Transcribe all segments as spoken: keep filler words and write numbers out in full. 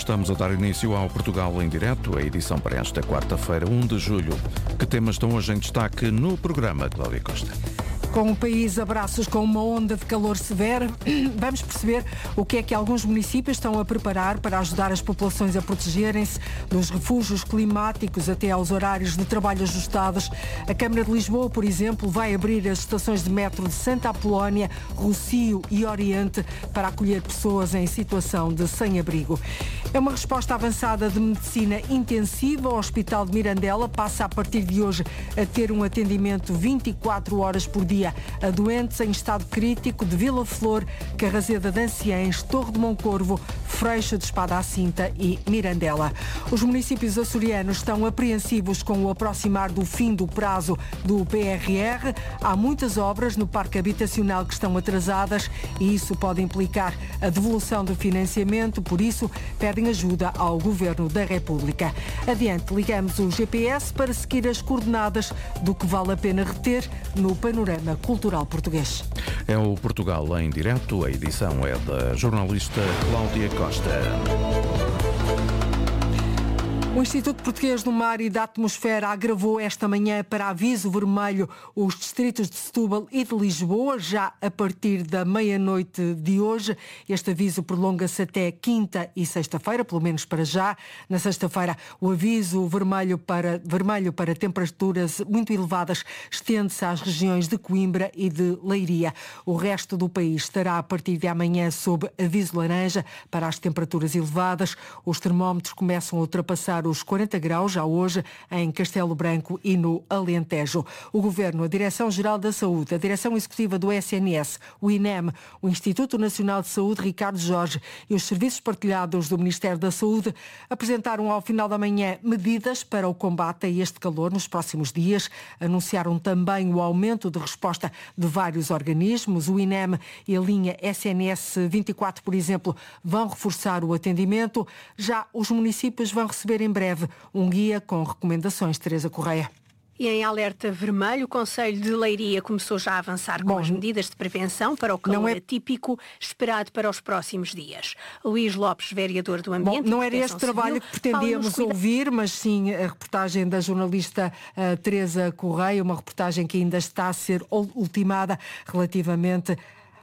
Estamos a dar início ao Portugal em Direto, a edição para esta quarta-feira, primeiro de julho. Que temas estão hoje em destaque no programa, Cláudia Costa? Com o país a braços com uma onda de calor severa, vamos perceber o que é que alguns municípios estão a preparar para ajudar as populações a protegerem-se dos refúgios climáticos até aos horários de trabalho ajustados. A Câmara de Lisboa, por exemplo, vai abrir as estações de metro de Santa Apolónia, Rossio e Oriente para acolher pessoas em situação de sem-abrigo. É uma resposta avançada de medicina intensiva. O Hospital de Mirandela passa a partir de hoje a ter um atendimento vinte e quatro horas por dia a doentes em estado crítico de Vila Flor, Carrazeda de Anciães, Torre de Moncorvo, Freixo de Espada à Cinta e Mirandela. Os municípios açorianos estão apreensivos com o aproximar do fim do prazo do P R R. Há muitas obras no parque habitacional que estão atrasadas e isso pode implicar a devolução do financiamento, por isso pedem ajuda ao Governo da República. Adiante, ligamos o G P S para seguir as coordenadas do que vale a pena reter no panorama cultural português. É o Portugal em Direto, a edição é da jornalista Cláudia Costa. O Instituto Português do Mar e da Atmosfera agravou esta manhã para aviso vermelho os distritos de Setúbal e de Lisboa, já a partir da meia-noite de hoje. Este aviso prolonga-se até quinta e sexta-feira, pelo menos para já. Na sexta-feira, o aviso vermelho para, vermelho para temperaturas muito elevadas estende-se às regiões de Coimbra e de Leiria. O resto do país estará a partir de amanhã sob aviso laranja para as temperaturas elevadas. Os termómetros começam a ultrapassar os quarenta graus já hoje em Castelo Branco e no Alentejo. O Governo, a Direção-Geral da Saúde, a Direção Executiva do S N S, o I N E M, o Instituto Nacional de Saúde Ricardo Jorge e os serviços partilhados do Ministério da Saúde apresentaram ao final da manhã medidas para o combate a este calor nos próximos dias. Anunciaram também o aumento de resposta de vários organismos. O I N E M e a linha S N S vinte e quatro, por exemplo, vão reforçar o atendimento. Já os municípios vão receber em breve um guia com recomendações. Teresa Correia. E em alerta vermelho, o Conselho de Leiria começou já a avançar com Bom, as medidas de prevenção para o calor é... atípico esperado para os próximos dias. Luís Lopes, vereador do Ambiente... Bom, não era este Civil, trabalho que pretendíamos ouvir, mas sim a reportagem da jornalista uh, Teresa Correia, uma reportagem que ainda está a ser ultimada relativamente...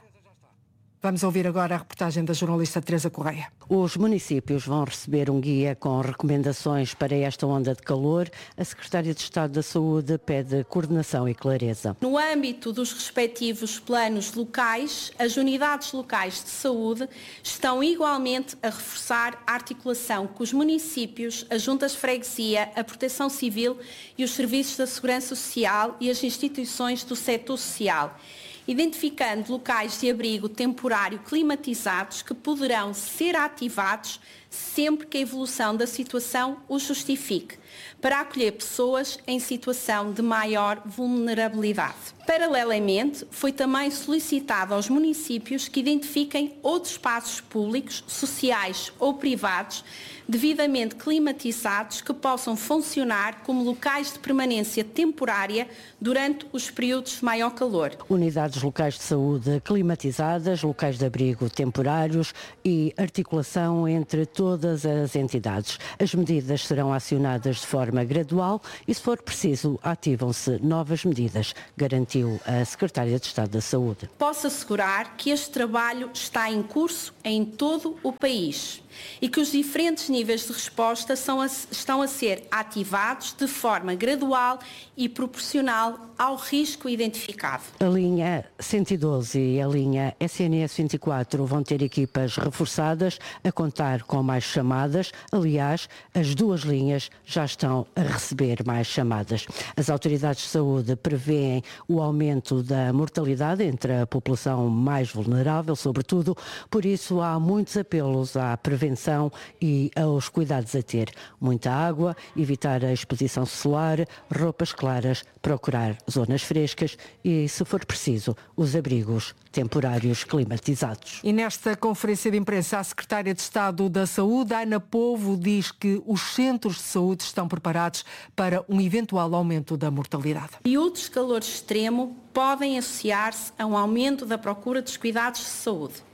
Vamos ouvir agora a reportagem da jornalista Teresa Correia. Os municípios vão receber um guia com recomendações para esta onda de calor. A Secretária de Estado da Saúde pede coordenação e clareza. No âmbito dos respectivos planos locais, as unidades locais de saúde estão igualmente a reforçar a articulação com os municípios, as juntas de freguesia, a Proteção Civil e os serviços da Segurança Social e as instituições do setor social, identificando locais de abrigo temporário climatizados que poderão ser ativados sempre que a evolução da situação o justifique, para acolher pessoas em situação de maior vulnerabilidade. Paralelamente, foi também solicitado aos municípios que identifiquem outros espaços públicos, sociais ou privados devidamente climatizados que possam funcionar como locais de permanência temporária durante os períodos de maior calor. Unidades locais de saúde climatizadas, locais de abrigo temporários e articulação entre todas as entidades. As medidas serão acionadas de forma gradual e, se for preciso, ativam-se novas medidas, garantiu a Secretária de Estado da Saúde. Posso assegurar que este trabalho está em curso em todo o país e que os diferentes níveis de resposta são a, estão a ser ativados de forma gradual e proporcional ao risco identificado. A linha cento e doze e a linha S N S vinte e quatro vão ter equipas reforçadas a contar com mais chamadas. Aliás, as duas linhas já estão a receber mais chamadas. As autoridades de saúde prevêem o aumento da mortalidade entre a população mais vulnerável, sobretudo. Por isso, há muitos apelos à prevenção e aos cuidados a ter. Muita água, evitar a exposição solar, roupas claras, procurar zonas frescas e, se for preciso, os abrigos temporários climatizados. E nesta conferência de imprensa, a Secretária de Estado da Saúde, Ana Povo, diz que os centros de saúde estão preparados para um eventual aumento da mortalidade. Períodos de calor extremo podem associar-se a um aumento da procura dos cuidados de saúde.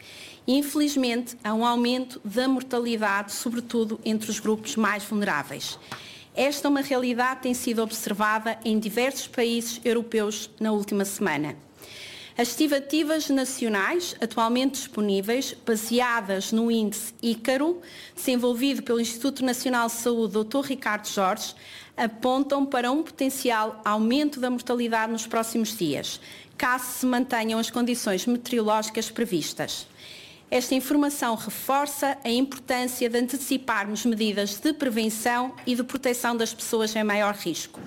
E, infelizmente, há um aumento da mortalidade, sobretudo entre os grupos mais vulneráveis. Esta é uma realidade que tem sido observada em diversos países europeus na última semana. As estimativas nacionais atualmente disponíveis, baseadas no índice Ícaro, desenvolvido pelo Instituto Nacional de Saúde doutor Ricardo Jorge, apontam para um potencial aumento da mortalidade nos próximos dias, caso se mantenham as condições meteorológicas previstas. Esta informação reforça a importância de anteciparmos medidas de prevenção e de proteção das pessoas em maior risco.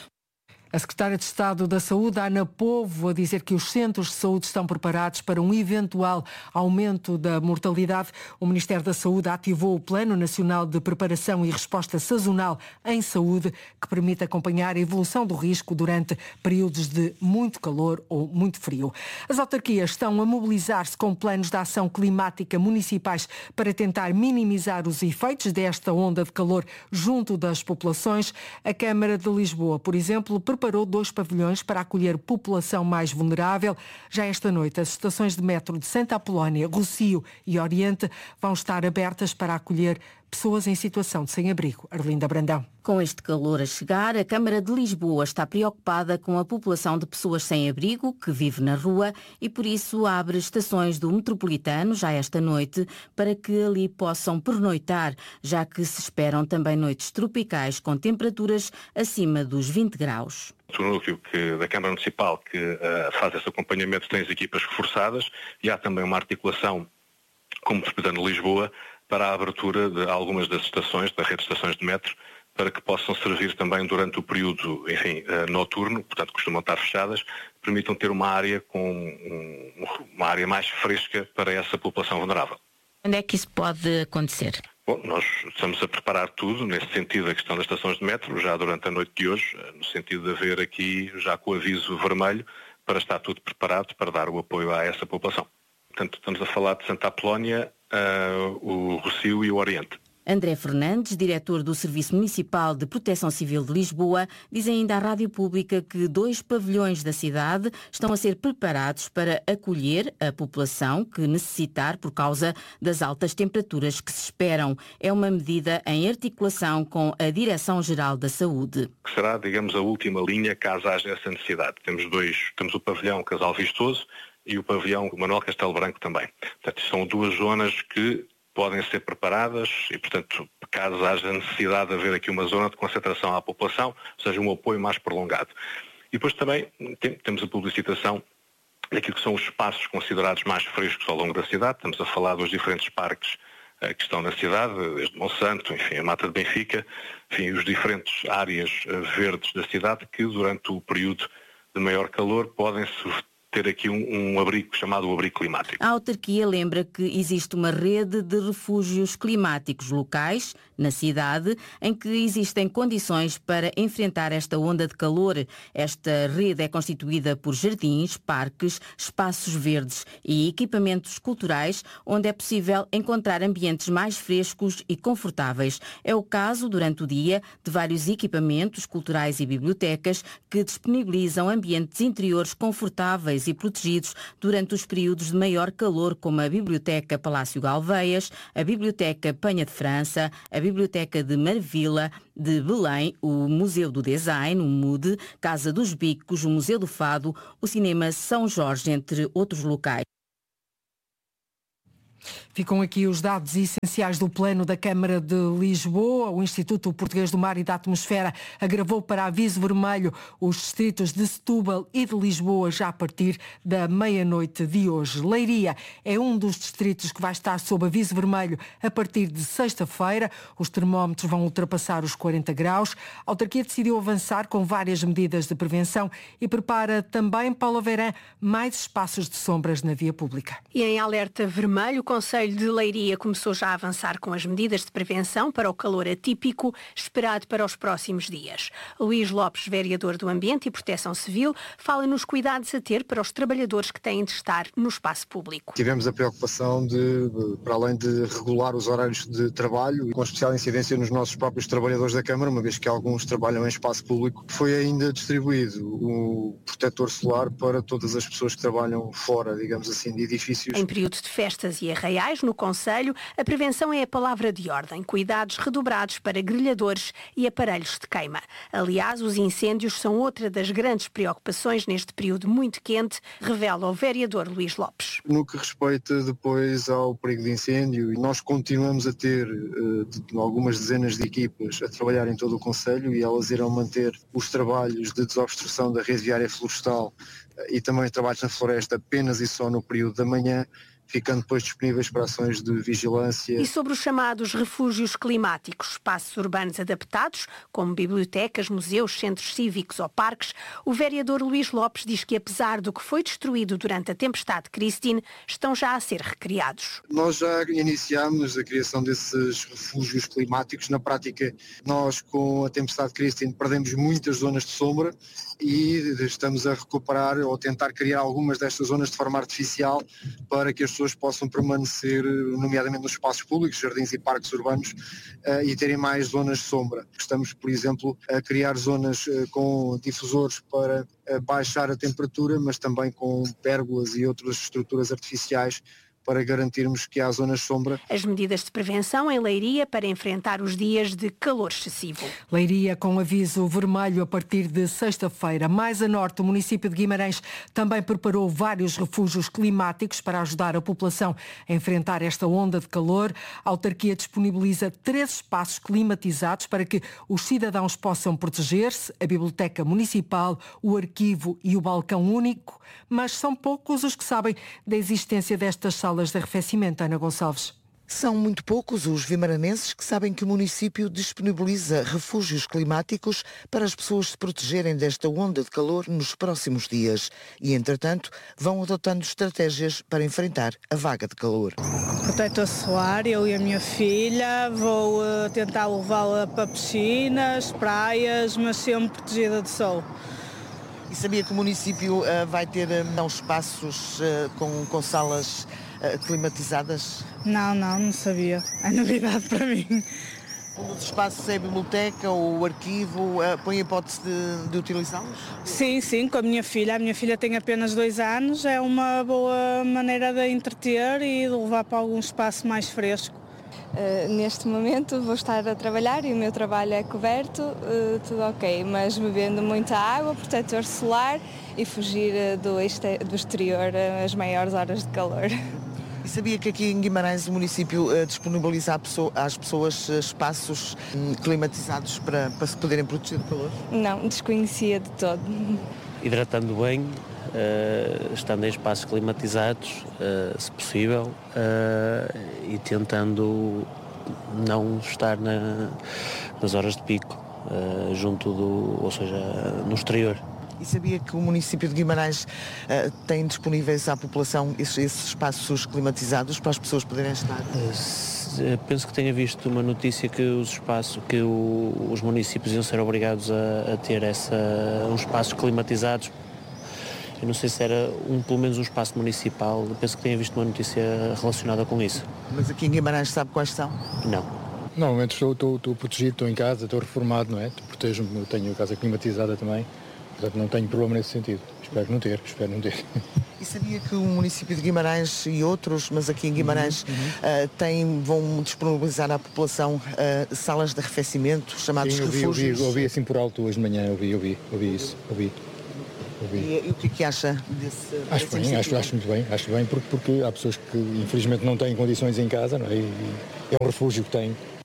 A Secretária de Estado da Saúde, Ana Povo, a dizer que os centros de saúde estão preparados para um eventual aumento da mortalidade. O Ministério da Saúde ativou o Plano Nacional de Preparação e Resposta Sazonal em Saúde, que permite acompanhar a evolução do risco durante períodos de muito calor ou muito frio. As autarquias estão a mobilizar-se com planos de ação climática municipais para tentar minimizar os efeitos desta onda de calor junto das populações. A Câmara de Lisboa, por exemplo, preparou dois pavilhões para acolher população mais vulnerável. Já esta noite, as estações de metro de Santa Apolónia, Rossio e Oriente vão estar abertas para acolher pessoas em situação de sem-abrigo. Arlinda Brandão. Com este calor a chegar, a Câmara de Lisboa está preocupada com a população de pessoas sem abrigo que vive na rua e por isso abre estações do metropolitano já esta noite para que ali possam pernoitar, já que se esperam também noites tropicais com temperaturas acima dos vinte graus. O núcleo que, da Câmara Municipal que uh, faz esse acompanhamento tem as equipas reforçadas e há também uma articulação com o Metropolitano de Lisboa para a abertura de algumas das estações, da rede de estações de metro, para que possam servir também durante o período, enfim, uh, noturno, portanto costumam estar fechadas, permitam ter uma área com um, uma área mais fresca para essa população vulnerável. Onde é que isso pode acontecer? Bom, nós estamos a preparar tudo, nesse sentido, a questão das estações de metro, já durante a noite de hoje, no sentido de haver aqui, já com o aviso vermelho, para estar tudo preparado para dar o apoio a essa população. Portanto, estamos a falar de Santa Apolónia, uh, o Rossio e o Oriente. André Fernandes, diretor do Serviço Municipal de Proteção Civil de Lisboa, diz ainda à Rádio Pública que dois pavilhões da cidade estão a ser preparados para acolher a população que necessitar por causa das altas temperaturas que se esperam. É uma medida em articulação com a Direção-Geral da Saúde. Que será, digamos, a última linha caso haja essa necessidade. Temos dois, temos o pavilhão Casal Vistoso e o pavilhão Manuel Castelo Branco também. Portanto, são duas zonas que podem ser preparadas e, portanto, caso haja necessidade de haver aqui uma zona de concentração à população, ou seja, um apoio mais prolongado. E depois também tem, temos a publicitação daquilo que são os espaços considerados mais frescos ao longo da cidade. Estamos a falar dos diferentes parques uh, que estão na cidade, desde Monsanto, enfim, a Mata de Benfica, enfim, os diferentes áreas uh, verdes da cidade que durante o período de maior calor podem se ter aqui um, um abrigo chamado o abrigo climático. A autarquia lembra que existe uma rede de refúgios climáticos locais na cidade em que existem condições para enfrentar esta onda de calor. Esta rede é constituída por jardins, parques, espaços verdes e equipamentos culturais onde é possível encontrar ambientes mais frescos e confortáveis. É o caso durante o dia de vários equipamentos culturais e bibliotecas que disponibilizam ambientes interiores confortáveis e protegidos durante os períodos de maior calor, como a Biblioteca Palácio Galveias, a Biblioteca Penha de França, a Biblioteca de Marvila de Belém, o Museu do Design, o M U D, Casa dos Bicos, o Museu do Fado, o Cinema São Jorge, entre outros locais. Ficam aqui os dados essenciais do plano da Câmara de Lisboa. O Instituto Português do Mar e da Atmosfera agravou para aviso vermelho os distritos de Setúbal e de Lisboa já a partir da meia-noite de hoje. Leiria é um dos distritos que vai estar sob aviso vermelho a partir de sexta-feira. Os termómetros vão ultrapassar os quarenta graus. A autarquia decidiu avançar com várias medidas de prevenção e prepara também, Paula Verã, mais espaços de sombras na via pública. E em alerta vermelho, o Conselho Conselho de Leiria começou já a avançar com as medidas de prevenção para o calor atípico esperado para os próximos dias. Luís Lopes, vereador do Ambiente e Proteção Civil, fala nos cuidados a ter para os trabalhadores que têm de estar no espaço público. Tivemos a preocupação de, para além de regular os horários de trabalho, com especial incidência nos nossos próprios trabalhadores da Câmara, uma vez que alguns trabalham em espaço público, foi ainda distribuído o protetor solar para todas as pessoas que trabalham fora, digamos assim, de edifícios. Em período de festas e arraiais no Conselho, a prevenção é a palavra de ordem. Cuidados redobrados para grelhadores e aparelhos de queima. Aliás, os incêndios são outra das grandes preocupações neste período muito quente, revela o vereador Luís Lopes. No que respeita depois ao perigo de incêndio, nós continuamos a ter uh, de, algumas dezenas de equipas a trabalhar em todo o Conselho e elas irão manter os trabalhos de desobstrução da rede viária florestal uh, e também trabalhos na floresta apenas e só no período da manhã, ficando depois disponíveis para ações de vigilância. E sobre os chamados refúgios climáticos, espaços urbanos adaptados, como bibliotecas, museus, centros cívicos ou parques, o vereador Luís Lopes diz que, apesar do que foi destruído durante a tempestade Christine, estão já a ser recriados. Nós já iniciámos a criação desses refúgios climáticos. Na prática, nós com a tempestade Christine perdemos muitas zonas de sombra e estamos a recuperar ou tentar criar algumas destas zonas de forma artificial para que as pessoas possam permanecer, nomeadamente nos espaços públicos, jardins e parques urbanos, uh, e terem mais zonas de sombra. Estamos, por exemplo, a criar zonas uh, com difusores para uh, baixar a temperatura, mas também com pérgolas e outras estruturas artificiais para garantirmos que há zonas de sombra. As medidas de prevenção em Leiria para enfrentar os dias de calor excessivo. Leiria com aviso vermelho a partir de sexta-feira. Mais a norte, o município de Guimarães também preparou vários refúgios climáticos para ajudar a população a enfrentar esta onda de calor. A autarquia disponibiliza três espaços climatizados para que os cidadãos possam proteger-se, a Biblioteca Municipal, o Arquivo e o Balcão Único, mas são poucos os que sabem da existência destas salas de arrefecimento. Ana Gonçalves. São muito poucos os vimaranenses que sabem que o município disponibiliza refúgios climáticos para as pessoas se protegerem desta onda de calor nos próximos dias e, entretanto, vão adotando estratégias para enfrentar a vaga de calor. Protetor solar, eu e a minha filha, vou uh, tentar levá-la para piscinas, praias, mas sempre protegida de sol. E sabia que o município uh, vai ter uh, espaços uh, com, com salas uh, climatizadas? Não, não, não sabia. É novidade para mim. Um dos espaços é a biblioteca ou o arquivo, uh, põe a hipótese de, de utilizá-los? Sim, sim, com a minha filha. A minha filha tem apenas dois anos, é uma boa maneira de a entreter e de levar para algum espaço mais fresco. Uh, neste momento vou estar a trabalhar e o meu trabalho é coberto, uh, tudo ok, mas bebendo muita água, protetor solar e fugir uh, do, este, do exterior uh, as maiores horas de calor. E sabia que aqui em Guimarães o município uh, disponibiliza às pessoas uh, espaços um, climatizados para, para se poderem proteger do calor? Não, desconhecia de todo. Hidratando bem, uh, estando em espaços climatizados, uh, se possível, uh, e tentando não estar na, nas horas de pico, uh, junto do, ou seja, no exterior. E sabia que o município de Guimarães uh, tem disponíveis à população esses, esses espaços climatizados para as pessoas poderem estar? Uh, penso que tenha visto uma notícia que os espaços, que o, os municípios iam ser obrigados a, a ter essa, uns espaços climatizados. Eu não sei se era um, pelo menos um espaço municipal, penso que tenha visto uma notícia relacionada com isso. Mas aqui em Guimarães sabe quais são? Não. Normalmente estou, estou, estou protegido, estou em casa, estou reformado, não é? Protejo-me, tenho a casa climatizada também, portanto não tenho problema nesse sentido. Espero não ter, espero não ter. E sabia que o município de Guimarães e outros, mas aqui em Guimarães, uhum, uhum. Uh, têm, vão disponibilizar à população uh, salas de arrefecimento, chamados Sim, eu vi, refúgios? Eu vi, eu vi assim por alto hoje de manhã, eu vi, eu vi, eu vi isso, eu vi. Eu vi. E, e o que é que acha desse Acho desse bem, acho, acho muito bem, acho bem, porque, porque há pessoas que infelizmente não têm condições em casa, não é? E é um refúgio que têm.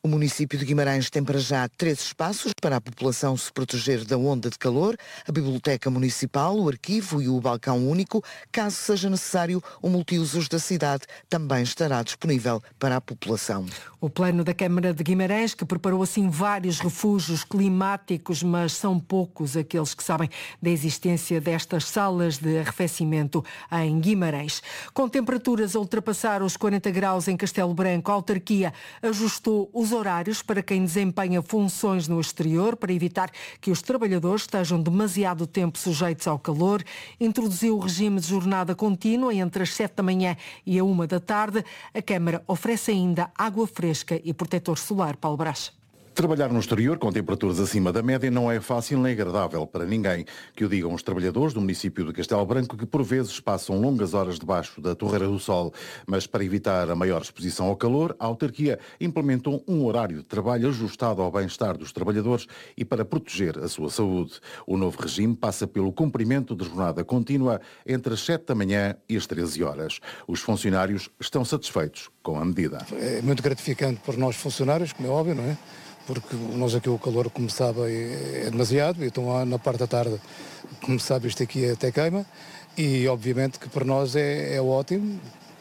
O município de Guimarães tem para já três espaços para a população se proteger da onda de calor: a Biblioteca Municipal, o Arquivo e o Balcão Único. Caso seja necessário, o multiusos da cidade também estará disponível para a população. O plano da Câmara de Guimarães, que preparou assim vários refúgios climáticos, mas são poucos aqueles que sabem da existência destas salas de arrefecimento em Guimarães. Com temperaturas a ultrapassar os quarenta graus em Castelo Branco, a autarquia ajustou os horários para quem desempenha funções no exterior para evitar que os trabalhadores estejam demasiado tempo sujeitos ao calor. Introduziu o regime de jornada contínua entre as sete da manhã e a uma da tarde. A Câmara oferece ainda água fresca e protetor solar. Paulo Brás. Trabalhar no exterior com temperaturas acima da média não é fácil nem agradável para ninguém. Que o digam os trabalhadores do município de Castelo Branco, que por vezes passam longas horas debaixo da torreira do sol. Mas para evitar a maior exposição ao calor, a autarquia implementou um horário de trabalho ajustado ao bem-estar dos trabalhadores e para proteger a sua saúde. O novo regime passa pelo cumprimento de jornada contínua entre as sete da manhã e as treze horas. Os funcionários estão satisfeitos com a medida. É muito gratificante para nós funcionários, como é óbvio, não é? Porque nós aqui o calor, como sabe, é demasiado, e então na parte da tarde, como sabe, isto aqui até queima, e obviamente que para nós é, é ótimo.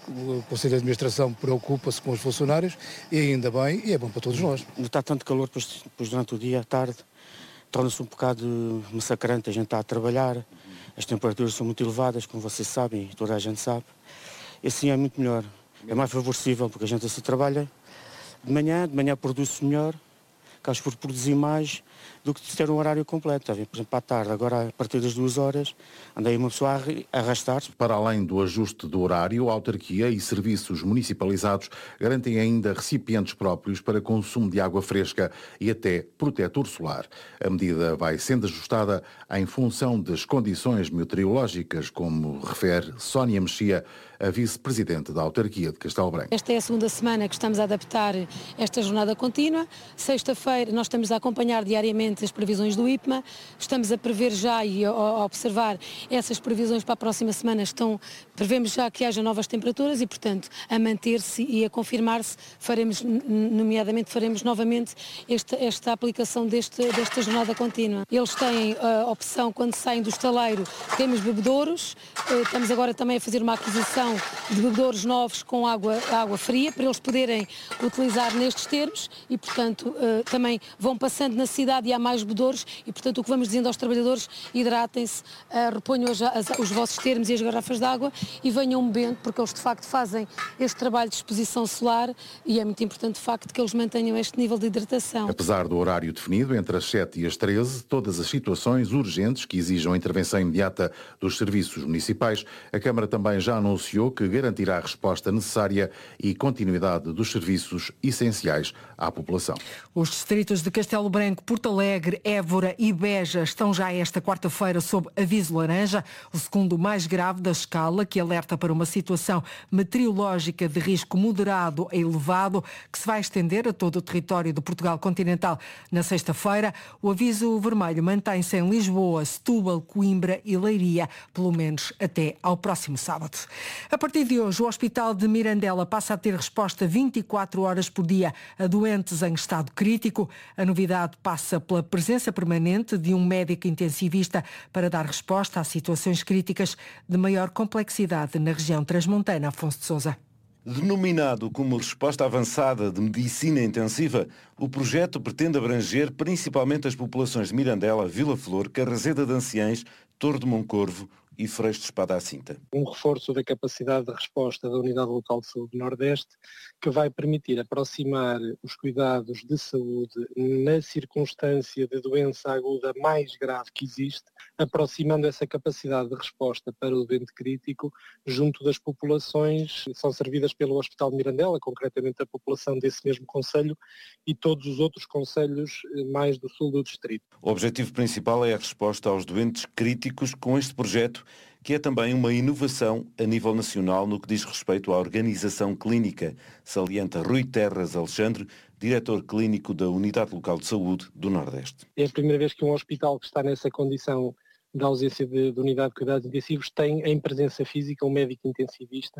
O Conselho de Administração preocupa-se com os funcionários, e ainda bem, e é bom para todos nós. Está tanto calor, depois, depois durante o dia, à tarde, torna-se um bocado massacrante, a gente está a trabalhar, as temperaturas são muito elevadas, como vocês sabem, e toda a gente sabe, e assim é muito melhor, é mais favorecível, porque a gente assim trabalha de manhã, de manhã produz-se melhor, acabas por produzir mais do que se ter um horário completo. Por exemplo, à tarde, agora a partir das duas horas, andei uma pessoa a arrastar-se. Para além do ajuste do horário, a autarquia e serviços municipalizados garantem ainda recipientes próprios para consumo de água fresca e até protetor solar. A medida vai sendo ajustada em função das condições meteorológicas, como refere Sónia Mexia, a vice-presidente da autarquia de Castelo Branco. Esta é a segunda semana que estamos a adaptar esta jornada contínua. Sexta-feira nós estamos a acompanhar diariamente as previsões do I P M A, estamos a prever já e a observar essas previsões para a próxima semana. Estão, prevemos já que haja novas temperaturas e, portanto, a manter-se e a confirmar-se, faremos, nomeadamente, faremos novamente esta, esta aplicação deste, desta jornada contínua. Eles têm a opção, quando saem do estaleiro, temos bebedouros, estamos agora também a fazer uma aquisição de bebedouros novos com água, água fria, para eles poderem utilizar nestes termos e, portanto, também vão passando na cidade e há mais bebedouros e, portanto, o que vamos dizendo aos trabalhadores: hidratem-se, reponham os, os vossos termos e as garrafas de água e venham bebendo, porque eles de facto fazem este trabalho de exposição solar e é muito importante de facto que eles mantenham este nível de hidratação. Apesar do horário definido entre as sete e as treze, todas as situações urgentes que exijam a intervenção imediata dos serviços municipais, a Câmara também já anunciou que garantirá a resposta necessária e continuidade dos serviços essenciais à população. Os distritos de Castelo Branco, Porto Alegre, Évora e Beja estão já esta quarta-feira sob aviso laranja, o segundo mais grave da escala, que alerta para uma situação meteorológica de risco moderado a elevado, que se vai estender a todo o território do Portugal continental na sexta-feira. O aviso vermelho mantém-se em Lisboa, Setúbal, Coimbra e Leiria, pelo menos até ao próximo sábado. A partir de hoje, o Hospital de Mirandela passa a ter resposta vinte e quatro horas por dia a doentes em estado crítico. A novidade passa pela presença permanente de um médico intensivista para dar resposta a situações críticas de maior complexidade na região transmontana. Afonso de Sousa. Denominado como Resposta Avançada de Medicina Intensiva, o projeto pretende abranger principalmente as populações de Mirandela, Vila Flor, Carraseda de Anciães, Torre de Moncorvo e Freixo de Espada à Cinta. Um reforço da capacidade de resposta da Unidade Local de Saúde Nordeste, que vai permitir aproximar os cuidados de saúde na circunstância de doença aguda mais grave que existe, aproximando essa capacidade de resposta para o doente crítico junto das populações que são servidas pelo Hospital de Mirandela, concretamente a população desse mesmo concelho e todos os outros concelhos mais do sul do distrito. O objetivo principal é a resposta aos doentes críticos com este projeto, que é também uma inovação a nível nacional no que diz respeito à organização clínica, salienta Rui Terras Alexandre, diretor clínico da Unidade Local de Saúde do Nordeste. É a primeira vez que um hospital que está nessa condição de ausência de, de unidade de cuidados intensivos tem em presença física um médico intensivista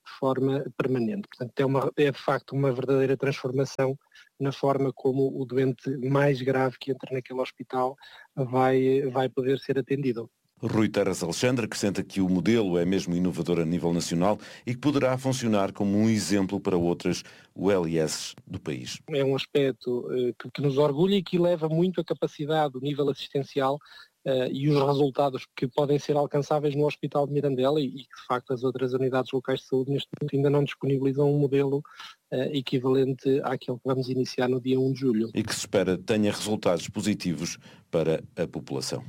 de forma permanente. Portanto, é, uma, é de facto uma verdadeira transformação na forma como o doente mais grave que entra naquele hospital vai, vai poder ser atendido. Rui Terras Alexandre acrescenta que o modelo é mesmo inovador a nível nacional e que poderá funcionar como um exemplo para outras U L S do país. É um aspecto uh, que, que nos orgulha e que eleva muito a capacidade, o nível assistencial uh, e os resultados que podem ser alcançáveis no Hospital de Mirandela e, e que de facto as outras unidades locais de saúde neste momento ainda não disponibilizam um modelo uh, equivalente àquele que vamos iniciar no dia primeiro de julho. E que se espera tenha resultados positivos para a população.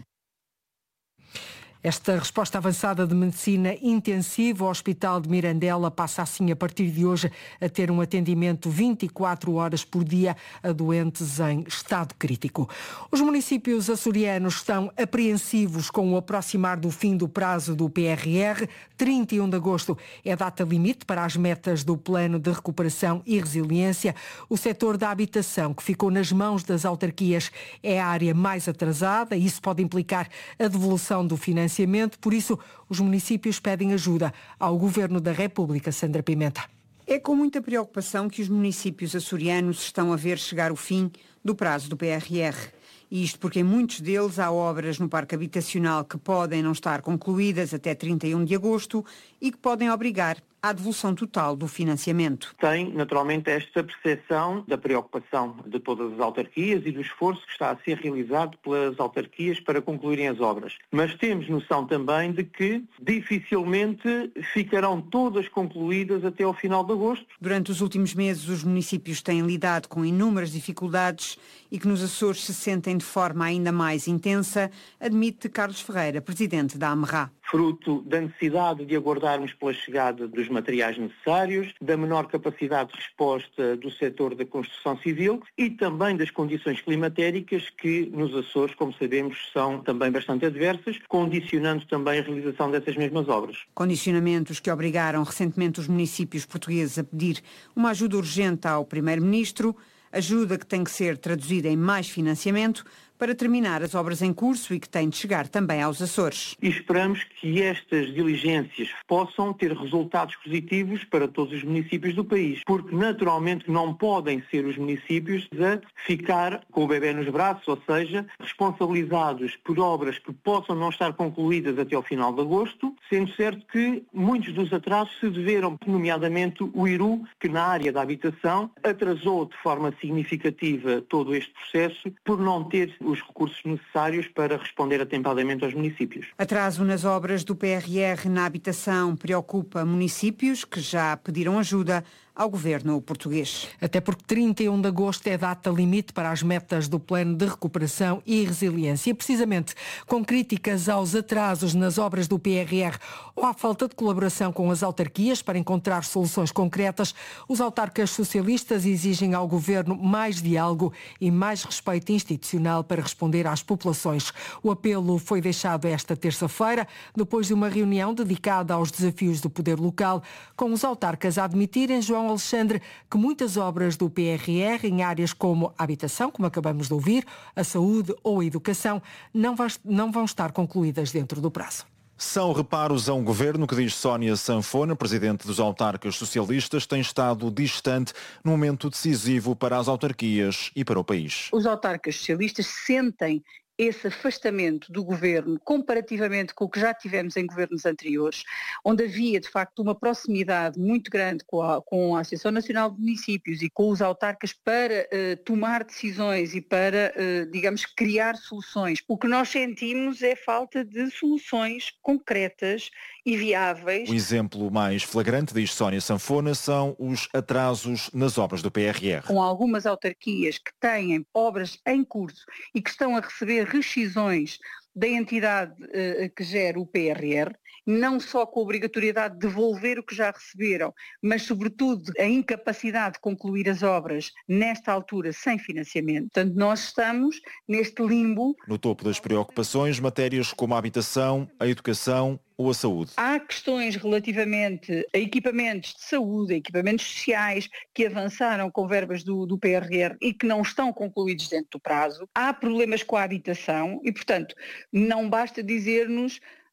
Esta resposta avançada de medicina intensiva, o Hospital de Mirandela passa assim a partir de hoje a ter um atendimento vinte e quatro horas por dia a doentes em estado crítico. Os municípios açorianos estão apreensivos com o aproximar do fim do prazo do P R R. trinta e um de agosto é a data limite para as metas do Plano de Recuperação e Resiliência. O setor da habitação, que ficou nas mãos das autarquias, é a área mais atrasada e isso pode implicar a devolução do financiamento. Por isso, os municípios pedem ajuda ao Governo da República. Sandra Pimenta. É com muita preocupação que os municípios açorianos estão a ver chegar o fim do prazo do P R R. E isto porque em muitos deles há obras no parque habitacional que podem não estar concluídas até trinta e um de agosto e que podem obrigar à devolução total do financiamento. Tem, naturalmente, esta percepção da preocupação de todas as autarquias e do esforço que está a ser realizado pelas autarquias para concluírem as obras. Mas temos noção também de que dificilmente ficarão todas concluídas até ao final de agosto. Durante os últimos meses, os municípios têm lidado com inúmeras dificuldades e que nos Açores se sentem de forma ainda mais intensa, admite Carlos Ferreira, presidente da AMRA. Fruto da necessidade de aguardarmos pela chegada dos materiais necessários, da menor capacidade de resposta do setor da construção civil e também das condições climatéricas que nos Açores, como sabemos, são também bastante adversas, condicionando também a realização dessas mesmas obras. Condicionamentos que obrigaram recentemente os municípios portugueses a pedir uma ajuda urgente ao Primeiro-Ministro, ajuda que tem que ser traduzida em mais financiamento para terminar as obras em curso e que tem de chegar também aos Açores. E esperamos que estas diligências possam ter resultados positivos para todos os municípios do país, porque naturalmente não podem ser os municípios a ficar com o bebê nos braços, ou seja, responsabilizados por obras que possam não estar concluídas até ao final de agosto, sendo certo que muitos dos atrasos se deveram, nomeadamente o I R U, que na área da habitação atrasou de forma significativa todo este processo por não ter os recursos necessários para responder atempadamente aos municípios. Atraso nas obras do P R R na habitação preocupa municípios que já pediram ajuda ao governo português. Até porque trinta e um de agosto é data limite para as metas do Plano de Recuperação e Resiliência. E precisamente com críticas aos atrasos nas obras do P R R ou à falta de colaboração com as autarquias para encontrar soluções concretas, os autarcas socialistas exigem ao governo mais diálogo e mais respeito institucional para responder às populações. O apelo foi deixado esta terça-feira, depois de uma reunião dedicada aos desafios do poder local, com os autarcas a admitirem, João Alexandre, que muitas obras do P R R em áreas como a habitação, como acabamos de ouvir, a saúde ou a educação, não vão estar concluídas dentro do prazo. São reparos a um governo que, diz Sónia Sanfona, presidente dos autarcas socialistas, tem estado distante num momento decisivo para as autarquias e para o país. Os autarcas socialistas sentem esse afastamento do governo comparativamente com o que já tivemos em governos anteriores, onde havia de facto uma proximidade muito grande com a, com a Associação Nacional de Municípios e com os autarcas para uh, tomar decisões e para, uh, digamos, criar soluções. O que nós sentimos é falta de soluções concretas e viáveis. O exemplo mais flagrante, diz Sónia Sanfona, são os atrasos nas obras do P R R. Com algumas autarquias que têm obras em curso e que estão a receber rescisões da entidade uh, que gera o P R R, não só com a obrigatoriedade de devolver o que já receberam, mas sobretudo a incapacidade de concluir as obras nesta altura sem financiamento. Portanto, nós estamos neste limbo. No topo das preocupações, matérias como a habitação, a educação ou a saúde. Há questões relativamente a equipamentos de saúde, a equipamentos sociais que avançaram com verbas do, do P R R e que não estão concluídos dentro do prazo. Há problemas com a habitação e, portanto, não basta dizer-nos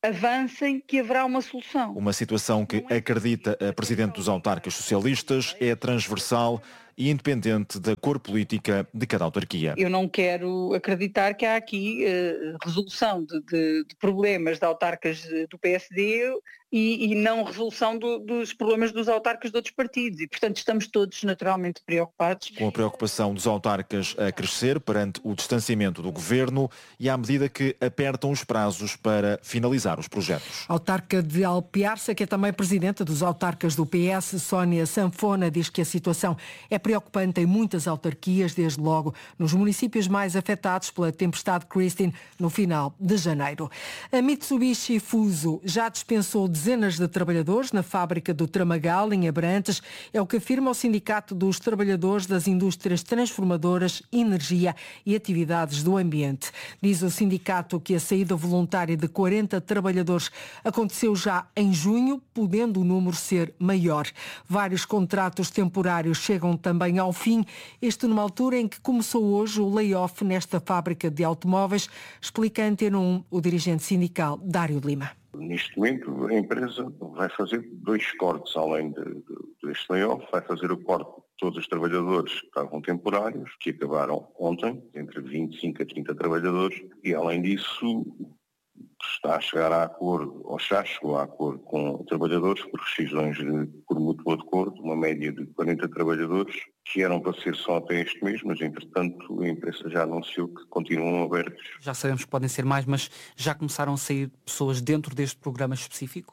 avancem que haverá uma solução. Uma situação que, acredita a Presidente dos Autarcas Socialistas, é transversal e independente da cor política de cada autarquia. Eu não quero acreditar que há aqui uh, resolução de, de, de problemas de autarcas do P S D e, e não resolução do, dos problemas dos autarcas de outros partidos. E, portanto, estamos todos naturalmente preocupados. Com a preocupação dos autarcas a crescer perante o distanciamento do governo e à medida que apertam os prazos para finalizar os projetos. A autarca de Alpiarça, que é também presidenta dos autarcas do P S, Sónia Sanfona, diz que a situação é preocupante em muitas autarquias, desde logo nos municípios mais afetados pela tempestade Christine no final de janeiro. A Mitsubishi Fuso já dispensou dezenas de trabalhadores na fábrica do Tramagal, em Abrantes. É o que afirma o Sindicato dos Trabalhadores das Indústrias Transformadoras, Energia e Atividades do Ambiente. Diz o sindicato que a saída voluntária de quarenta trabalhadores aconteceu já em junho, podendo o número ser maior. Vários contratos temporários chegam também ao fim, isto numa altura em que começou hoje o layoff nesta fábrica de automóveis, explica a Antena um o dirigente sindical Dário Lima. Neste momento, a empresa vai fazer dois cortes, além de, de, deste layoff, vai fazer o corte de todos os trabalhadores que estavam temporários, que acabaram ontem, entre vinte e cinco a trinta trabalhadores, e além disso está a chegar a acordo, ou já chegou a acordo com trabalhadores por rescisões de, por mútuo acordo, uma média de quarenta trabalhadores, que eram para ser só até este mês, mas entretanto a empresa já anunciou que continuam abertos. Já sabemos que podem ser mais, mas já começaram a sair pessoas dentro deste programa específico?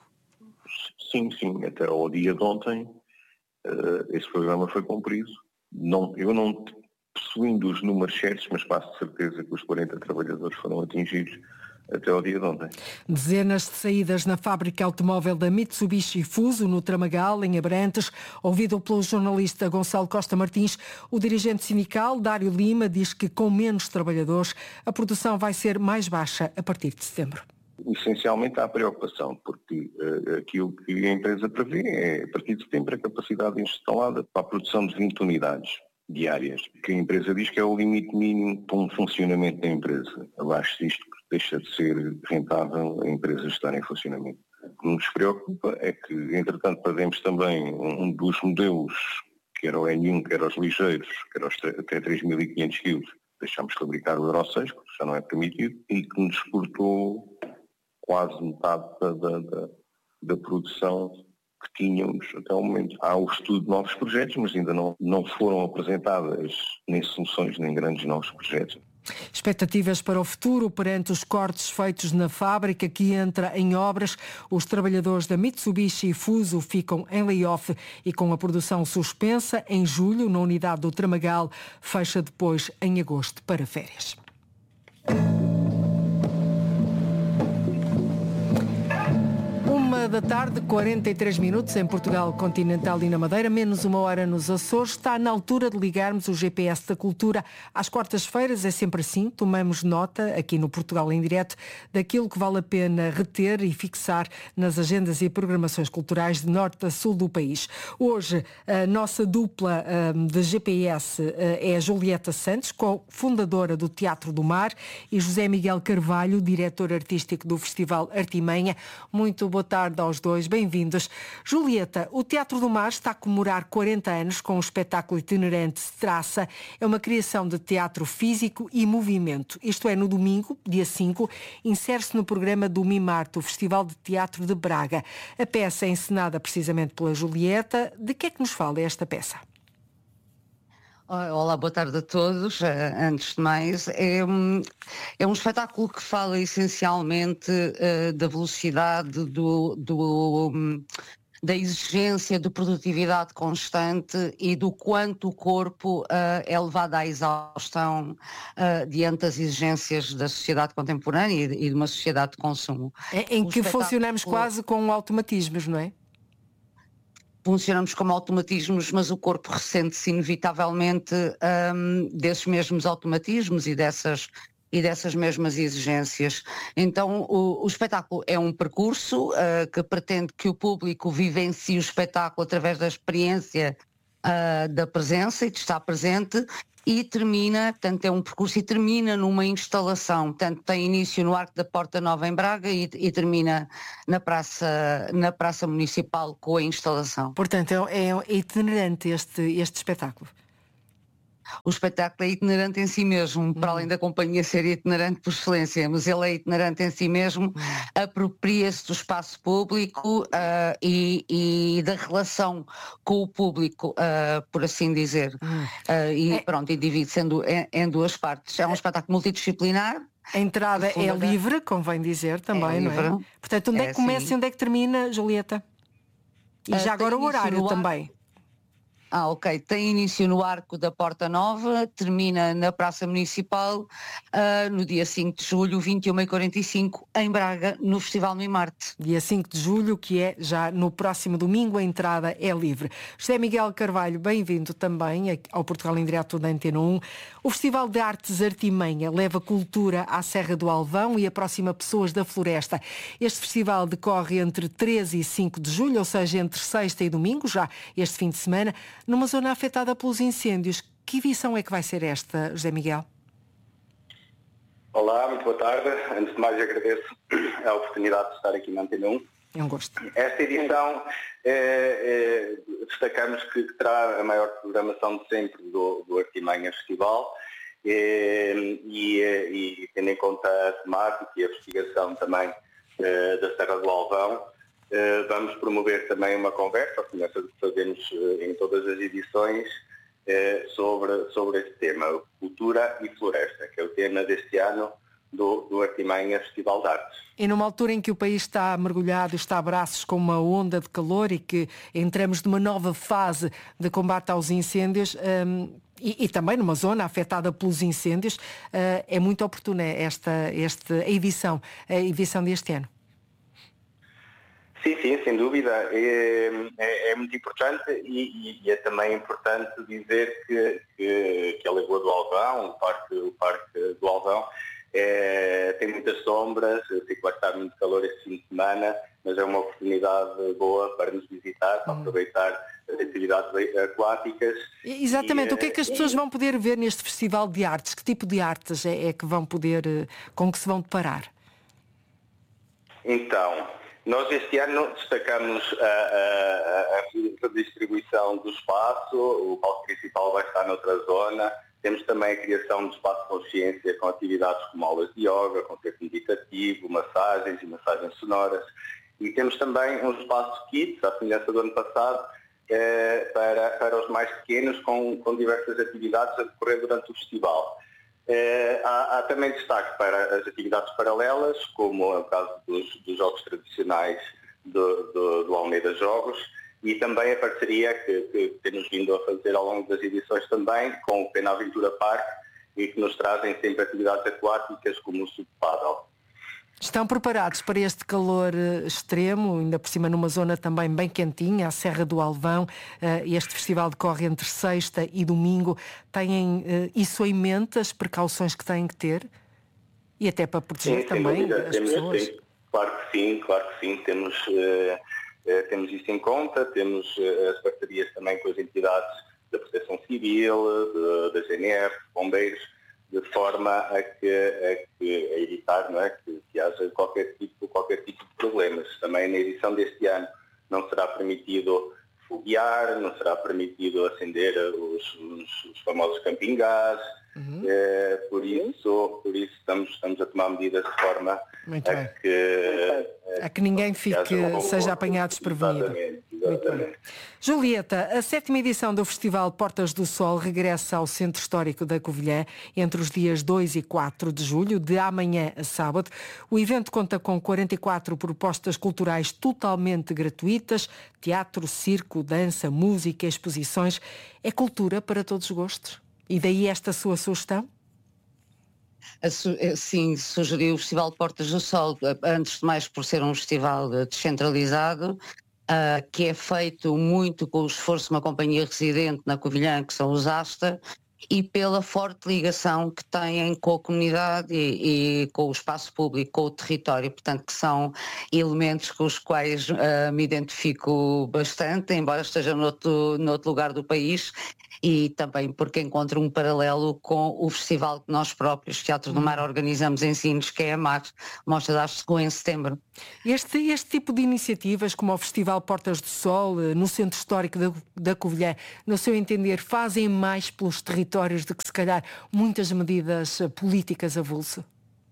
Sim, sim, até ao dia de ontem uh, esse programa foi cumprido. Não, eu não possuindo os números certos, mas passo de certeza que os quarenta trabalhadores foram atingidos até ao dia de ontem. Dezenas de saídas na fábrica automóvel da Mitsubishi Fuso, no Tramagal, em Abrantes. Ouvido pelo jornalista Gonçalo Costa Martins, o dirigente sindical Dário Lima diz que com menos trabalhadores a produção vai ser mais baixa a partir de setembro. Essencialmente há preocupação, porque uh, aquilo que a empresa prevê é, a partir de setembro, a capacidade instalada para a produção de vinte unidades diárias, que a empresa diz que é o limite mínimo para um funcionamento da empresa. Abaixo disto deixa de ser rentável a empresa estar em funcionamento. O que nos preocupa é que, entretanto, perdemos também um dos modelos, que era o N um, que era os ligeiros, que era os até três mil e quinhentos quilos. Deixámos de fabricar o Euro seis, porque já não é permitido, e que nos exportou quase metade da, da, da, da produção que tínhamos até o momento. Há o estudo de novos projetos, mas ainda não, não foram apresentadas nem soluções, nem grandes novos projetos. Expectativas para o futuro perante os cortes feitos na fábrica que entra em obras. Os trabalhadores da Mitsubishi Fuso ficam em layoff e com a produção suspensa em julho na unidade do Tramagal, fecha depois em agosto para férias. Da tarde, quarenta e três minutos em Portugal continental e na Madeira, menos uma hora nos Açores. Está na altura de ligarmos o G P S da Cultura. Às quartas-feiras é sempre assim, tomamos nota aqui no Portugal em Direto daquilo que vale a pena reter e fixar nas agendas e programações culturais de norte a sul do país. Hoje a nossa dupla um, de G P S uh, é a Julieta Santos, co-fundadora do Teatro do Mar, e José Miguel Carvalho, diretor artístico do Festival Artimanha. Muito boa tarde aos dois, bem-vindos. Julieta, o Teatro do Mar está a comemorar quarenta anos com o espetáculo itinerante Traça. É uma criação de teatro físico e movimento. Isto é, no domingo, dia cinco, insere-se no programa do Mimarte, o Festival de Teatro de Braga. A peça é encenada precisamente pela Julieta. De que é que nos fala esta peça? Olá, boa tarde a todos. Antes de mais, é um, é um espetáculo que fala essencialmente uh, da velocidade, do, do, um, da exigência de produtividade constante e do quanto o corpo uh, é levado à exaustão uh, diante das exigências da sociedade contemporânea e de uma sociedade de consumo. É, em o que espetáculo... funcionamos quase com automatismos, não é? Funcionamos como automatismos, mas o corpo ressente-se inevitavelmente um, desses mesmos automatismos e dessas, e dessas mesmas exigências. Então o, o espetáculo é um percurso uh, que pretende que o público vivencie o espetáculo através da experiência uh, da presença e de estar presente, e termina, portanto é um percurso e termina numa instalação, portanto tem início no Arco da Porta Nova em Braga e, e termina na praça, na praça Municipal com a instalação. Portanto é, é itinerante este, este espetáculo. O espetáculo é itinerante em si mesmo, hum. para além da companhia ser itinerante por excelência, mas ele é itinerante em si mesmo, hum. apropria-se do espaço público uh, e, e da relação com o público, uh, por assim dizer. Hum. Uh, e é. pronto, e divide-se em, em, em duas partes. É um é. espetáculo multidisciplinar. A entrada é livre, convém dizer também, é não é? Portanto, onde é, é que começa sim. e onde é que termina, Julieta? E uh, já agora o horário também. Ah, ok. Tem início no Arco da Porta Nova, termina na Praça Municipal uh, no dia cinco de julho, vinte e uma e quarenta e cinco, em Braga, no Festival Mim Marte. Dia cinco de julho, que é já no próximo domingo, a entrada é livre. José Miguel Carvalho, bem-vindo também ao Portugal em Direto da Antena um. O Festival de Artes Artimanha leva cultura à Serra do Alvão e aproxima pessoas da floresta. Este festival decorre entre treze e cinco de julho, ou seja, entre sexta e domingo, já este fim de semana, numa zona afetada pelos incêndios. Que edição é que vai ser esta, José Miguel? Olá, muito boa tarde. Antes de mais agradeço a oportunidade de estar aqui na Antena um. É um gosto. Esta edição é, é, destacamos que terá a maior programação de sempre do, do Artimanha Festival é, e, e tendo em conta a temática e a investigação também é, da Serra do Alvão, Uh, vamos promover também uma conversa, como essa que fazemos uh, em todas as edições, uh, sobre, sobre este tema, cultura e floresta, que é o tema deste ano do, do Artimanha Festival de Artes. E numa altura em que o país está mergulhado, está a braços com uma onda de calor e que entramos numa nova fase de combate aos incêndios, um, e, e também numa zona afetada pelos incêndios, uh, é muito oportuna esta, esta a edição, a edição deste ano. Sim, sim, sem dúvida. É, é, é muito importante e, e é também importante dizer que, que, que a Lagoa do Alvão, o Parque, o parque do Alvão, é, tem muitas sombras. Eu sei que vai estar muito calor este fim de semana, mas é uma oportunidade boa para nos visitar, para aproveitar as atividades aquáticas. Exatamente. E, o que é que as pessoas vão poder ver neste Festival de Artes? Que tipo de artes é, é que vão poder, com que se vão deparar? Então... Nós este ano destacamos a, a, a distribuição do espaço, o palco principal vai estar noutra zona, temos também a criação de espaço de consciência com atividades como aulas de yoga, concerto meditativo, massagens e massagens sonoras, e temos também um espaço kids, à semelhança do ano passado, eh, para, para os mais pequenos, com, com diversas atividades a decorrer durante o festival. Eh, há, há também destaque para as atividades paralelas, como é o caso dos, dos jogos tradicionais do, do, do Almeida Jogos, e também a parceria que, que temos vindo a fazer ao longo das edições também com o Pena Aventura Park, e que nos trazem sempre atividades aquáticas como o subpaddle. Estão preparados para este calor extremo, ainda por cima numa zona também bem quentinha, a Serra do Alvão. Este festival decorre entre sexta e domingo. Têm isso em mente, as precauções que têm que ter? E até para proteger sim, também as temos, pessoas? Sim, claro que sim, claro que sim. Temos, uh, uh, temos isso em conta, temos uh, as parcerias também com as entidades da Proteção Civil, de, da G N R, bombeiros, de forma a, que, a, que, a evitar, não é, que, que haja qualquer tipo, qualquer tipo de problemas. Também na edição deste ano não será permitido foguear, não será permitido acender os, os, os famosos camping gás, uhum. é, por, isso, por isso estamos, estamos a tomar medidas de forma Muito a bem. que... A que ninguém fique, que seja apanhado desprevenido. Exatamente, exatamente. Julieta, a sétima edição do Festival Portas do Sol regressa ao Centro Histórico da Covilhã entre os dias dois e quatro de julho, de amanhã a sábado. O evento conta com quarenta e quatro propostas culturais totalmente gratuitas, teatro, circo, dança, música, exposições. É cultura para todos os gostos? E daí esta sua sugestão? Sim, sugeri o Festival de Portas do Sol, antes de mais por ser um festival descentralizado, uh, que é feito muito com o esforço de uma companhia residente na Covilhã, que são os Asta, e pela forte ligação que têm com a comunidade e, e com o espaço público, com o território, portanto que são elementos com os quais uh, me identifico bastante, embora esteja noutro, noutro lugar do país, e também porque encontro um paralelo com o festival que nós próprios, Teatro do Mar, organizamos em Sines, que é a Mar, Mostra de Arte Chegou em setembro. Este, este tipo de iniciativas, como o Festival Portas do Sol, no Centro Histórico da, da Covilhã, no seu entender, fazem mais pelos territórios do que, se calhar, muitas medidas políticas avulso?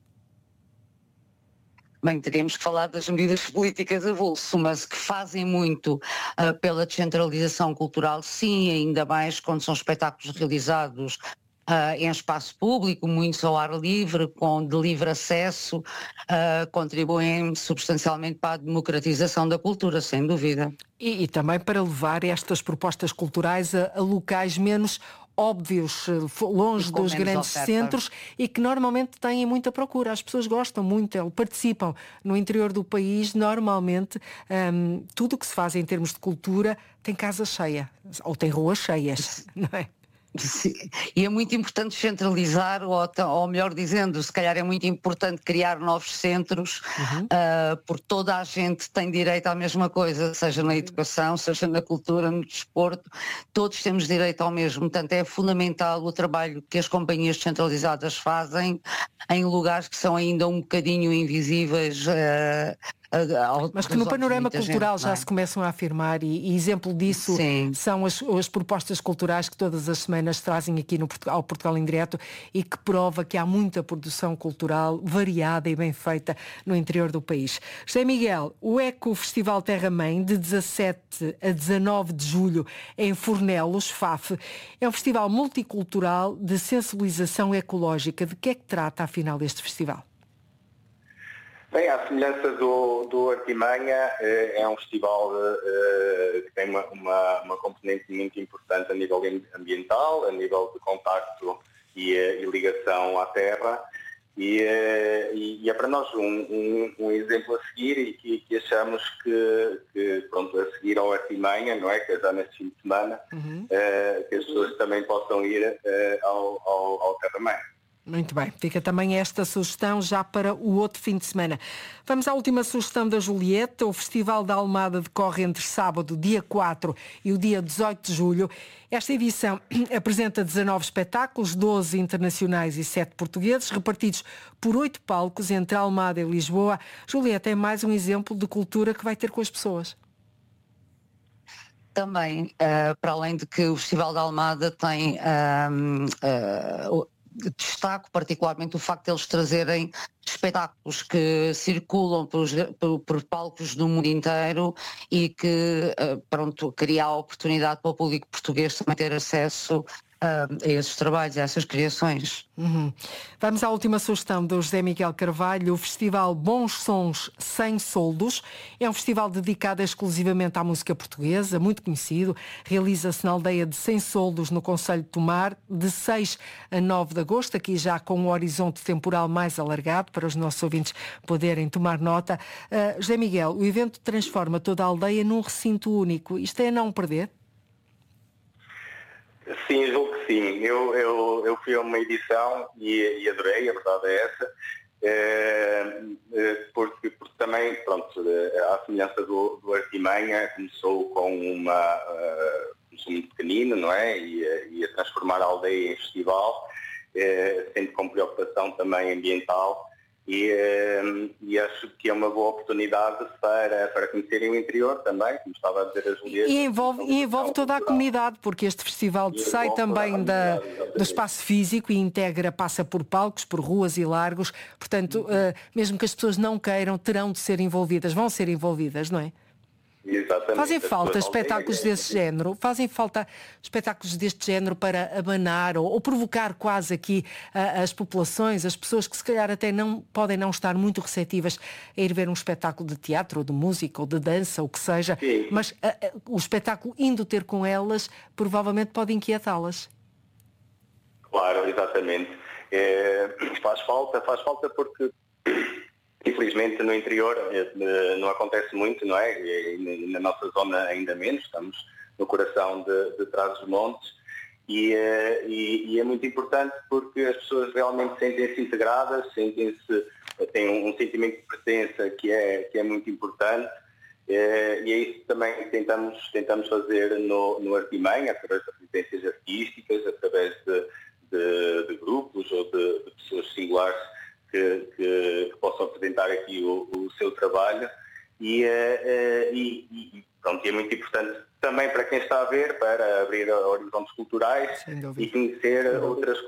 Bem, teríamos que falar das medidas políticas avulso, mas que fazem muito uh, pela descentralização cultural, sim, ainda mais quando são espetáculos realizados uh, em espaço público, muitos ao ar livre, com de livre acesso, uh, contribuem substancialmente para a democratização da cultura, sem dúvida. E, e também para levar estas propostas culturais a, a locais menos óbvios, longe dos grandes oferta. centros e que normalmente têm muita procura. As pessoas gostam muito, participam. No interior do país, normalmente, hum, tudo o que se faz em termos de cultura tem casa cheia, ou tem ruas cheias, não é? Sim. E é muito importante centralizar, ou, ou melhor dizendo, se calhar é muito importante criar novos centros, uhum. uh, porque toda a gente tem direito à mesma coisa, seja na educação, seja na cultura, no desporto, todos temos direito ao mesmo. Portanto, é fundamental o trabalho que as companhias descentralizadas fazem em lugares que são ainda um bocadinho invisíveis. Uh, Mas que no panorama cultural gente, já é? se começam a afirmar, e, e exemplo disso Sim. são as, as propostas culturais que todas as semanas trazem aqui no Portugal, ao Portugal em Direto, e que prova que há muita produção cultural variada e bem feita no interior do país. José Miguel, o Eco Festival Terra Mãe, de dezassete a dezanove de julho em Fornelos, F A F, é um festival multicultural de sensibilização ecológica. De que é que trata, afinal, este festival? Bem, à semelhança do, do Artimanha, é um festival eh, que tem uma, uma, uma componente muito importante a nível ambiental, a nível de contacto e, e ligação à terra, e, e, e é para nós um, um, um exemplo a seguir, e que, que achamos que, que, pronto, a seguir ao Artimanha, não é, que é já neste fim de semana, uhum. eh, que as pessoas também possam ir eh, ao, ao, ao Terra Mãe. Muito bem, fica também esta sugestão já para o outro fim de semana. Vamos à última sugestão da Julieta. O Festival da Almada decorre entre sábado, dia quatro, e o dia dezoito de julho. Esta edição apresenta dezanove espetáculos, doze internacionais e sete portugueses, repartidos por oito palcos entre Almada e Lisboa. Julieta, é mais um exemplo de cultura que vai ter com as pessoas. Também, uh, para além de que o Festival da Almada tem... Uh, uh, destaco particularmente o facto de eles trazerem espetáculos que circulam por, por, por palcos do mundo inteiro e que, pronto, cria a oportunidade para o público português também ter acesso a esses trabalhos, a essas criações. Uhum. Vamos à última sugestão do José Miguel Carvalho. O Festival Bons Sons Sem Soldos é um festival dedicado exclusivamente à música portuguesa, muito conhecido. Realiza-se na aldeia de Sem Soldos, no concelho de Tomar, de seis a nove de agosto, aqui já com um horizonte temporal mais alargado, para os nossos ouvintes poderem tomar nota. Uh, José Miguel, o evento transforma toda a aldeia num recinto único. Isto é a não perder? Sim, julgo que sim. Eu, eu, eu fui a uma edição e, e adorei, a verdade é essa, é, é, porque, porque também, pronto, à semelhança do, do Artimanha, começou com uma... Uh, começou muito pequenino, não é? E, e a transformar a aldeia em festival, é, sempre com preocupação também ambiental. E, e acho que é uma boa oportunidade para, para conhecerem o interior também, como estava a dizer a Julieta. E envolve, e envolve toda a comunidade, porque este festival sai também da, do espaço físico e integra, passa por palcos, por ruas e largos. Portanto, uh, mesmo que as pessoas não queiram, terão de ser envolvidas, vão ser envolvidas, não é? Exatamente. Fazem falta espetáculos desse género? Fazem falta espetáculos deste género para abanar ou, ou provocar quase aqui uh, as populações, as pessoas que se calhar até não podem não estar muito receptivas a ir ver um espetáculo de teatro, ou de música, ou de dança, ou o que seja, Sim. mas uh, uh, o espetáculo indo ter com elas provavelmente pode inquietá-las. Claro, exatamente. É, faz falta, faz falta porque... Infelizmente no interior não acontece muito, não é? E na nossa zona ainda menos, estamos no coração de, de Trás-os-Montes E, e, e é muito importante porque as pessoas realmente sentem-se integradas, sentem-se, têm um, um sentimento de pertença que é, que é muito importante. E é isso também que tentamos, tentamos fazer no, no Artimanha, através de residências artísticas, através de, de, de grupos ou de, de pessoas singulares que, que, que possam apresentar aqui o, o seu trabalho. E, e, e pronto, é muito importante também para quem está a ver, para abrir horizontes culturais e conhecer outras coisas